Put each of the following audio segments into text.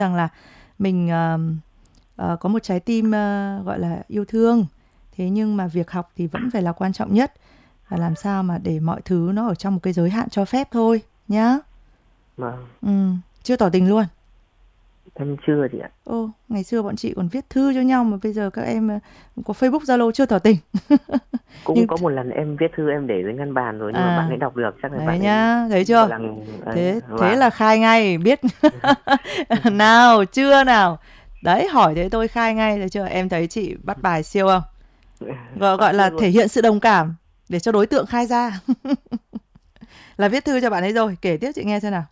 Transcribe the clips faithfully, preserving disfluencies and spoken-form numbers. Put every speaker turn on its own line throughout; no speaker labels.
rằng là mình ờ, ờ, có một trái tim ờ, gọi là yêu thương. Thế nhưng mà việc học thì vẫn phải là quan trọng nhất. Và làm sao mà để mọi thứ nó ở trong một cái giới hạn cho phép thôi nhá.
Vâng,
Ừ, chưa tỏ tình luôn.
em chưa chị ạ.
Ô, ngày xưa bọn chị còn viết thư cho nhau mà bây giờ các em ờ, có Facebook, Zalo chưa tỏ tình.
Cũng
Nhưng
có một lần em viết thư em để dưới ngăn bàn rồi nhưng mà bạn
à,
ấy đọc được, chắc là
đấy
bạn ấy
nhá, thấy
gọi
chưa?
là ấy.
Thế thế
Vâng.
là khai ngay, biết. Nào, chưa nào. Đấy, hỏi thế tôi khai ngay, thấy chưa? Em thấy chị bắt bài siêu không? Gọi,
Bắt
gọi là
luôn
thể
luôn.
hiện sự đồng cảm để cho đối tượng khai ra. Là viết thư cho bạn ấy rồi, kể tiếp chị nghe xem nào.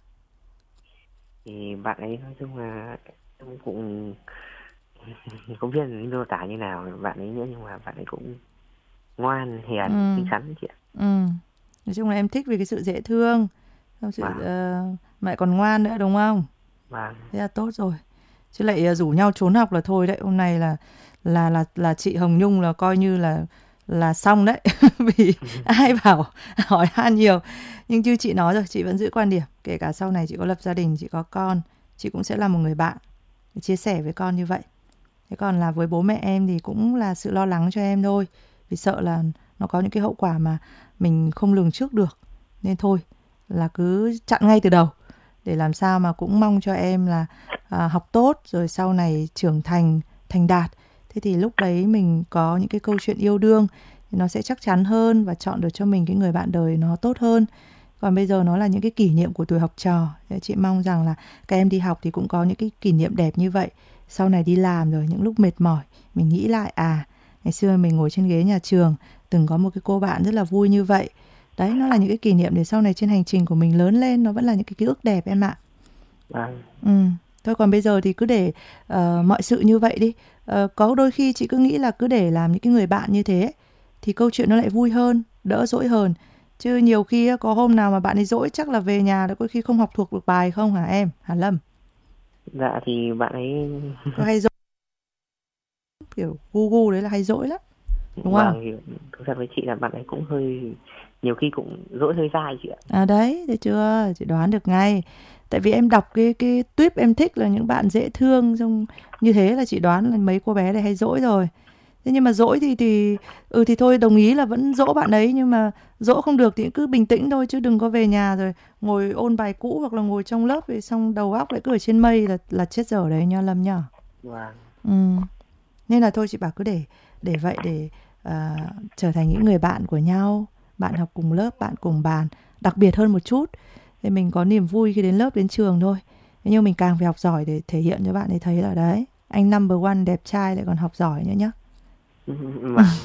Thì bạn ấy nói chung là em cũng không biết miêu tả như nào bạn ấy nữa, nhưng mà bạn ấy cũng ngoan, hiền,
Ừ,
xinh xắn chị ạ.
ừ. Nói chung là em thích vì cái sự dễ thương, xong sự
Vâng,
ờ, mà lại còn ngoan nữa đúng không?
vâng.
Thế là tốt rồi. Chứ lại ờ, rủ nhau trốn học là thôi đấy. Hôm nay là là là là chị Hồng Nhung là coi như là là xong đấy. Vì ai bảo hỏi han nhiều. Nhưng như chị nói rồi, chị vẫn giữ quan điểm, kể cả sau này chị có lập gia đình, chị có con, chị cũng sẽ là một người bạn để chia sẻ với con như vậy. Thế còn là với bố mẹ em thì cũng là sự lo lắng cho em thôi. Vì sợ là nó có những cái hậu quả mà mình không lường trước được. Nên thôi là cứ chặn ngay từ đầu để làm sao mà cũng mong cho em là à, học tốt rồi sau này trưởng thành thành đạt. Thế thì lúc đấy mình có những cái câu chuyện yêu đương thì nó sẽ chắc chắn hơn và chọn được cho mình cái người bạn đời nó tốt hơn. Còn bây giờ nó là những cái kỷ niệm của tuổi học trò. Thế chị mong rằng là các em đi học thì cũng có những cái kỷ niệm đẹp như vậy. Sau này đi làm rồi những lúc mệt mỏi mình nghĩ lại à, ngày xưa mình ngồi trên ghế nhà trường từng có một cái cô bạn rất là vui như vậy. Đấy, nó là những cái kỷ niệm để sau này trên hành trình của mình lớn lên nó vẫn là những cái ký ức đẹp em ạ.
Vâng.
Ừ. Thôi còn bây giờ thì cứ để ờ, mọi sự như vậy đi. Ờ, có đôi khi chị cứ nghĩ là cứ để làm những cái người bạn như thế thì câu chuyện nó lại vui hơn, đỡ dỗi hơn. Chứ nhiều khi á, có hôm nào mà bạn ấy dỗi chắc là về nhà đã có khi không học thuộc được bài không hả em? Hả Lâm?
Dạ thì bạn ấy
Có hay dỗi kiểu gu gu đấy là hay dỗi lắm, đúng không?
vâng, thì thực ra với chị là bạn ấy cũng hơi, nhiều khi cũng dỗi hơi dai chị ạ.
À đấy, thấy chưa? Chị đoán được ngay. Tại vì em đọc cái cái tuyếp em thích là những bạn dễ thương xong như thế là chị đoán là mấy cô bé này hay dỗi rồi. Thế nhưng mà dỗi thì thì ừ thì thôi đồng ý là vẫn dỗ bạn ấy nhưng mà dỗ không được thì cứ bình tĩnh thôi chứ đừng có về nhà rồi ngồi ôn bài cũ hoặc là ngồi trong lớp rồi xong đầu óc lại cứ ở trên mây là là chết dở đấy nha Lâm nhá.
Vâng.
Ừ. Nên là thôi chị bảo cứ để để vậy để à, trở thành những người bạn của nhau, bạn học cùng lớp, bạn cùng bàn, đặc biệt hơn một chút. Thì mình có niềm vui khi đến lớp đến trường thôi. Thế nhưng mình càng phải học giỏi để thể hiện cho bạn ấy thấy là đấy, anh number one đẹp trai lại còn học giỏi nữa nhá.
Vâng.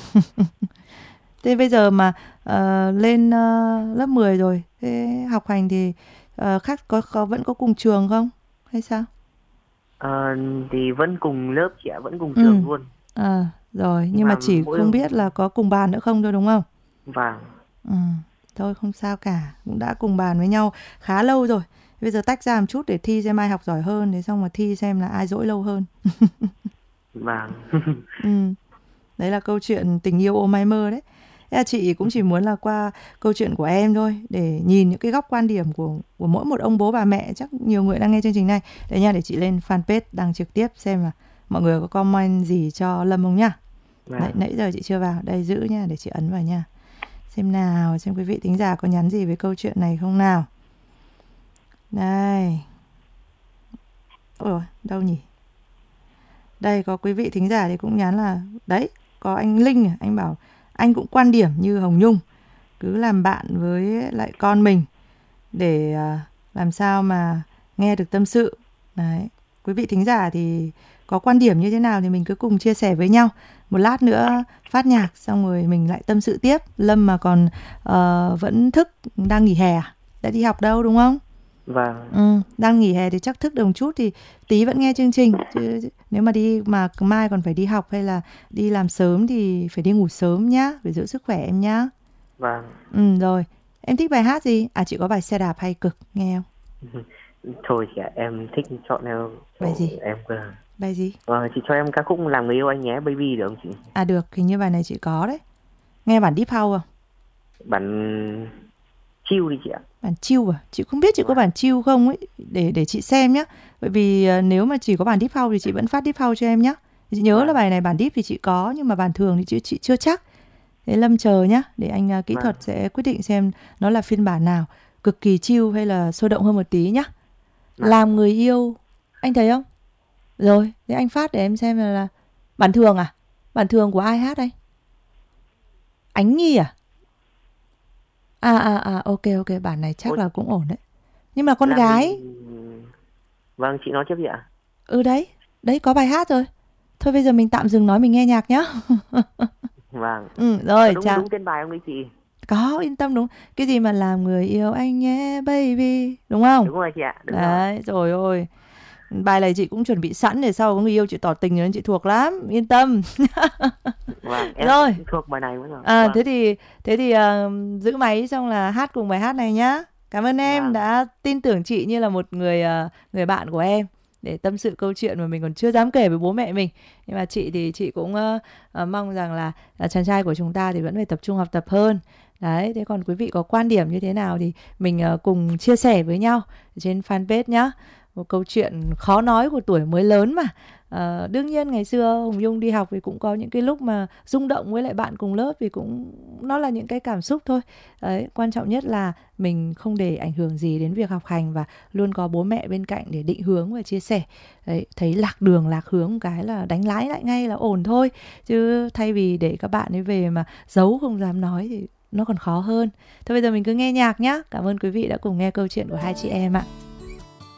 Thế bây giờ mà ờ, lên ờ, lớp mười rồi, thế học hành thì ờ, khác có, có vẫn có cùng trường không? Hay sao?
Ờ, thì vẫn cùng lớp chị ạ, vẫn cùng
Ừ.
trường luôn.
À, rồi,
Nhưng
nhưng mà
mà
chỉ
mỗi
không biết là có cùng bàn nữa không thôi đúng không?
vâng,
Ừ. Thôi không sao cả, cũng đã cùng bàn với nhau khá lâu rồi. Bây giờ tách ra một chút để thi xem ai học giỏi hơn, thế xong mà thi xem là ai dỗi lâu hơn.
vâng.
Ừ. Đấy là câu chuyện tình yêu ô mai mơ đấy. Thế là chị cũng chỉ muốn là qua câu chuyện của em thôi để nhìn những cái góc quan điểm của của mỗi một ông bố bà mẹ, chắc nhiều người đang nghe chương trình này. Để nha, để chị lên fanpage đăng trực tiếp xem là mọi người có comment gì cho Lâm không nhá. Nãy
Vâng.
nãy giờ chị chưa vào, đây giữ nha để chị ấn vào nha. Xem nào, xem quý vị thính giả có nhắn gì về câu chuyện này không nào. Đây. Ôi dồi, đâu nhỉ? Đây có quý vị thính giả thì cũng nhắn là đấy, có anh Linh, anh bảo anh cũng quan điểm như Hồng Nhung, cứ làm bạn với lại con mình để à, làm sao mà nghe được tâm sự. Đấy, quý vị thính giả thì có quan điểm như thế nào thì mình cứ cùng chia sẻ với nhau. Một lát nữa phát nhạc xong rồi mình lại tâm sự tiếp. Lâm mà còn ờ, vẫn thức, đang nghỉ hè à? Đã đi học đâu đúng không?
Vâng.
Ừ, đang nghỉ hè thì chắc thức đồng chút thì tí vẫn nghe chương trình chứ nếu mà đi mà mai còn phải đi học hay là đi làm sớm thì phải đi ngủ sớm nhá, phải giữ sức khỏe em nhá.
Vâng.
Ừ rồi. Em thích bài hát gì? À chị có bài xe đạp hay cực nghe không?
Thôi chị ạ, em thích chọn em
Bài
chỗ
gì?
em cơ.
Bài gì?
Ờ, chị cho em ca khúc Làm Người Yêu Anh Nhé Baby được không chị?
À được, hình như bài này chị có đấy. Nghe bản Deep House không?
Bản chill đi chị ạ.
Bản chill à? Chị không biết chị có bản chill không ấy, để để chị xem nhé. Bởi vì uh, nếu mà chỉ có bản deep house thì chị vẫn phát deep house cho em nhé. Chị nhớ vâng. là bài này bản deep thì chị có, nhưng mà bản thường thì chị, chị chưa chắc. Thế Lâm chờ nhá, để anh uh, kỹ vâng. thuật sẽ quyết định xem nó là phiên bản nào, cực kỳ chill hay là sôi động hơn một tí nhá. Vâng. Làm người yêu, anh thấy không? Rồi, để anh phát để em xem là, là bản thường à? Bản thường của ai hát đây? Ánh Nhi à? À à à ok ok, bản này chắc Ôi. là cũng ổn đấy. Nhưng mà con Làm gái
mình... Vâng, chị nói trước đi ạ.
Ừ đấy, đấy có bài hát rồi. Thôi bây giờ mình tạm dừng nói, mình nghe nhạc nhá.
Vâng.
Ừ rồi,
đúng,
chào.
đúng tên bài không đấy chị?
Có, yên tâm đúng. Cái gì mà làm người yêu anh nhé baby, đúng không?
Đúng rồi chị ạ, đúng
đấy, rồi. Rồi ôi. Bài này chị cũng chuẩn bị sẵn để sau có người yêu chị tỏ tình nên chị thuộc lắm, yên tâm.
Vâng, em
rồi.
thuộc bài này mới rồi.
À,
vâng.
thế thì thế thì uh, giữ máy xong là hát cùng bài hát này nhá. Cảm ơn em vâng. đã tin tưởng chị như là một người uh, người bạn của em, để tâm sự câu chuyện mà mình còn chưa dám kể với bố mẹ mình. Nhưng mà chị thì chị cũng uh, uh, mong rằng là uh, chàng trai của chúng ta thì vẫn phải tập trung học tập hơn. Đấy, thế còn quý vị có quan điểm như thế nào thì mình uh, cùng chia sẻ với nhau trên fanpage nhá. Một câu chuyện khó nói của tuổi mới lớn mà. À, đương nhiên ngày xưa Hồng Nhung đi học thì cũng có những cái lúc mà rung động với lại bạn cùng lớp, vì cũng nó là những cái cảm xúc thôi. Đấy, quan trọng nhất là mình không để ảnh hưởng gì đến việc học hành và luôn có bố mẹ bên cạnh để định hướng và chia sẻ. Đấy, thấy lạc đường lạc hướng một cái là đánh lái lại ngay là ổn thôi, chứ thay vì để các bạn ấy về mà giấu không dám nói thì nó còn khó hơn. Thôi bây giờ mình cứ nghe nhạc nhá. Cảm ơn quý vị đã cùng nghe câu chuyện của hai chị em ạ.